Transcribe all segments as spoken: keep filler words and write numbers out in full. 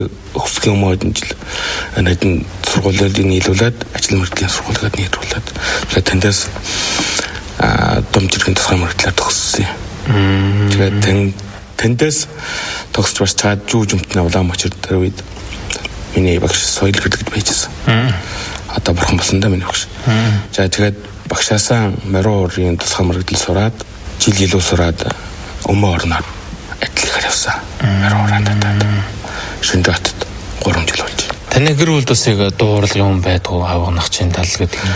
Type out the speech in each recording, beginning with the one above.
Өгсгийн өмөөдөн жил хэдэн сургуулиуд нийлүүлээд ажил мэргэжлийн сургуулиуд нийлүүлээд тэгээд тэндээс дом жиргэн тусгай мэргэжлээр төгссөн. Тэгээд тэндээс төгсч бас чаад жүү жимтний Улаанбаатар тэр үед миний багш соёл гэдэг байжсэн. Одоо бурхан болсон да миний багш. За тэгээд багшаасаа морин уурын тусгай мэргэжил сураад жил илүү сураад өмнө орноор ажиллахаар явсан. Морин ууранд татаад Шинжаатад гурван жил болж. Таны гэр бүл бас яг дуурал юм байдгүй авах нахчийн тал гэдэг юм.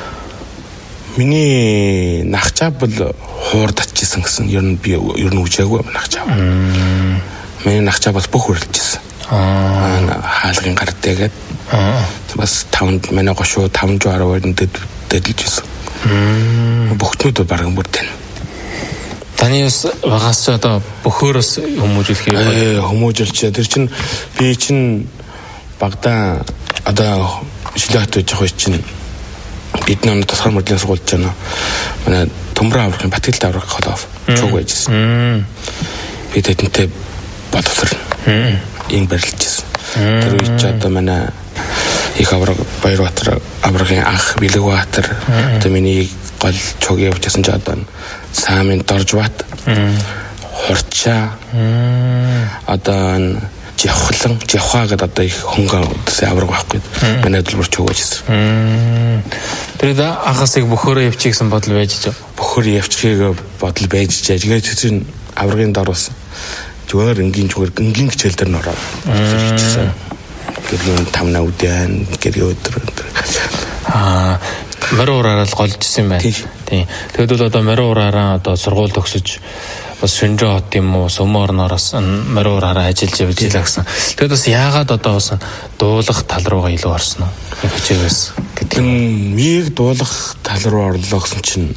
Миний нахчаа бол хуур татчихсан гэсэн. Ер нь би ер нь үжээгүй нахчаа. Миний нахчаа бас бүх хөрлөжсэн. Аа хаалгын гардээгээд. Аа бас тавд манай гошуу таван жаараар дэдэлжсэн. Бүгднүүд бараг бүр тань. Таны бас багаас ч одоо бөхөөс хүмүүжүүлэх юм байна. Хүмүүжүүлж тэр чинь би чинь багада одоо шилэт байж байгаа чинь бид намд тусгай мөрлийн сургуульд жана. Манай Төмрөн аврахын Батгэлд аврах холов чуг байжсэн. Би тэдэнтэй боловсрно. Ин барилжсэн. Тэр үед ч одоо манай их авраг Баярбаатар аврагын анх Бэлэгбаатар одоо миний гол чуг явуулсан ч одоо Саамын Доржбат Хурчаа одоо Жавхлан Жавхаа гэдэг одоо их хөнгөн үдсээ авраг байхгүй. Манай төлбөр чуг байжсэн. Тэр да анхаас их бөхөөрөө явчих гэсэн бодол байж ч. Бөхөр явчихыг бодол байж ч. Тэгээд чинь аврагын дор бас зүгээр энгийн зүгээр энгийн хичээл дээр н ороод хийчихсэн. Гэрийн тамна үдэн гэр өдөр өдөр. Аа морин ураараа л голжсэн юм байна. Тийм. Тэгэд бол одоо морин ураараа одоо сургууль төгсөж бас Шинжаа хот юм уу Сөмө орноороос морин ураараа ажиллаж явж илаа гэсэн. Тэгэд бас яагаад одоо бас дуулах тал руугаа илүү орсон уу? Хичээгээс гэдэг юм. Мийг дуулах тал руу орлоо гэсэн чинь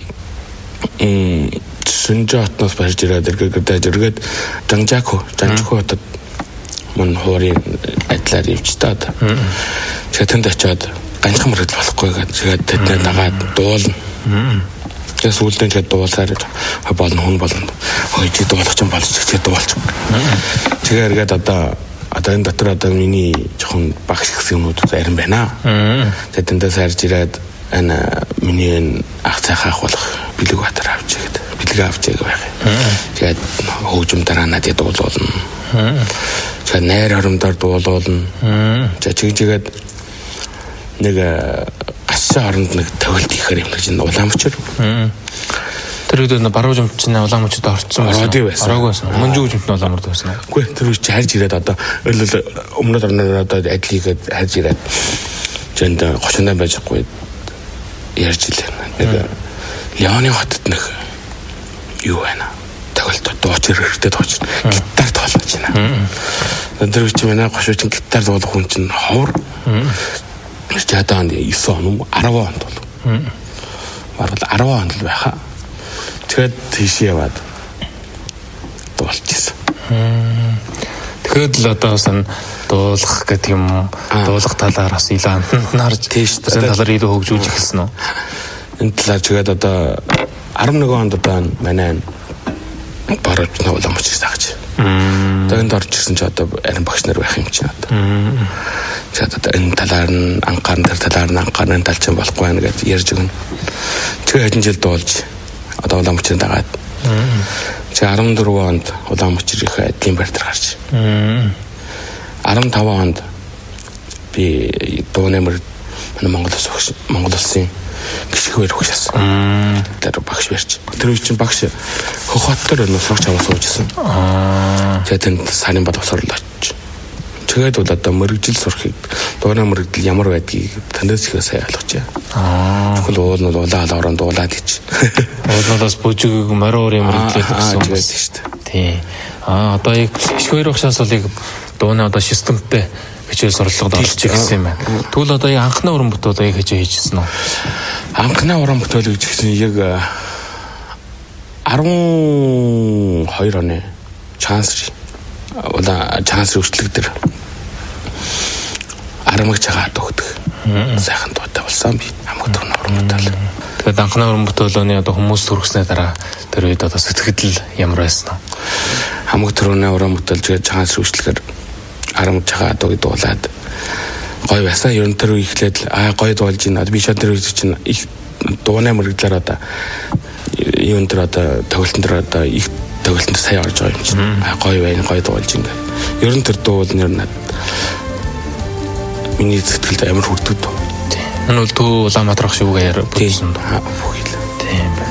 Шинжаа хотноос барьж ирээд эргээд эргээд Жанжако Жанжако хотод мөн хуурын адилаар явжтаад. Тэгээд тэнд очиод ганцхан мөрөд болохгүй гэдэг. Тэгээд тэдний дагаад дуулна. Тэгээд сүүлдээ тэгээд дуулсаар болно хүн болно. Хөөе чи дуулах ч юм болж чи дуулч. Тэгээд эргээд одоо одоо энэ дотор одоо миний жоохон багш гэсэн юмнууд арин байна. Тэгээд тэндээс харж ирээд энэ миний ах цайхаа ахуулах Бэлэгбаатар авч игээд бэлэг авч игээ байх. Тэгээд хөгжим дараа надад дуулуулна. Тэгээд найр хоромдоор дуулуулна. За чигжигээд нэг гашаа оронд нэг тавилт ихээр юм гэж Улаанбаатар. Тэр үед нэг баруун жимчний Улаанбаатарт орцсон байсан. Ороогүй байсан. Өмнө жимчний Улаанбаатар байсан. Үгүй тэр үед харж ирээд одоо өмнөд орноор одоо ажлыгээд харж ирээд зөнд гошондоо байжгүй ярьж илээ. Нэг Леоны хотод нэг юу байна. Тавилт дууч хэрэгтэй дууч. Гитар тоглож байна. Тэр үед манай гошууч гитар дуулах хүн чинь ховор. Жаданд ison юм арав онд бол. Бараг арав онд л байхаа. Тэгээд тийш яваад дуулчихсан. Тэгэхэд л одоо сан дуулах гэдэг юм дуулах талаар бас илүү амтнаар тийш талаар илүү хөгжүүлж эхэлсэн үү? Энэ талаар тэгээд одоо арван нэгэн онд одоо манай бараг нэг Улаанбаатар тагч. Тэгээд орж ирсэн ч одоо арин багш нар байх юм чинь одоо. Тэгээд одоо энэ талаар нь анхаар тэр талаар нь анхаар нь талчин болохгүй байна гэж ярьж өгнө. Тэгээд хэдэн жил дуулж одоо Улаанбаатарт дагаад. Тэгээд арван дөрвөн онд Улаанбаатарын эдийн барьдар гарч. арван таван онд би дууны мөр Монгол улс Монгол улсын гişгвэр хөшөөсөн. Тэр багш барьж. Тэр үе чинь багш хөх хоттор нөө сурч аваа суужсэн. Аа. Тэгээд тэнд сарын боловсрол очиж. Тэгээд бол одоо мөрөгжил сурахыг дууны мөрөгдөл ямар байдгийг танаас их сайн ойлгож байна. Аа. Тэгвэл уул нь улаал орон дуулаад ич. Уулнаас бүжиг морин уурын мөрөгдлээд гэсэн юм байна шүү дээ. Тий. Аа одоо яг гişгвэр хөшөөс бол яг дууны одоо системтэй хичээл сурлагад орж ирсэн юм байна. Тэгвэл одоо яг анхны уран бүтээл яг хичээл хийжсэн үү? Анхны уран бүтээл гэж хэлсэн яг арван хоёр оны чанс ула чанс өрчлөг дээр арамгч хагаад өгдөг. Сайхан дуутай болсон би хамаг дөрөв уран бүтээл. Тэгээд анхны уран бүтээлөний одоо хүмүүс төрөснөө дараа тэр үед одоо сэтгэл ямар байсан вэ? Хамаг дөрөвний уран бүтээлж чанс өрчлөгээр арамж чагаа дуу дуулаад гоё байсаа ер нь тэр ихлээд аа гоё дуулж байна. Би шат тэр чинь их дууны мөрөглөөр одоо юу энэ одоо тоглолтын дээр одоо их тоглолтод сайн орж байгаа юм чинь. Аа гоё байна, гоё дуулж ингээ. Ер нь тэр дуу бол нэр над миний сэтгэлд амар хүрдэг дуу. Энэ бол Түү Улаанбаатар ах шүүгээ бүтсэн дуу. Бүхий л. Тийм.